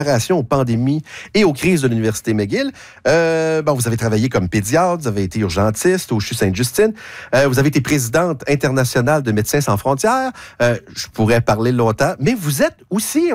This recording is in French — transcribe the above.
aux pandémies et aux crises de l'Université McGill. Vous avez travaillé comme pédiatre, vous avez été urgentiste au CHU Sainte-Justine. Vous avez été présidente internationale de Médecins sans frontières. Je pourrais parler longtemps, mais vous êtes aussi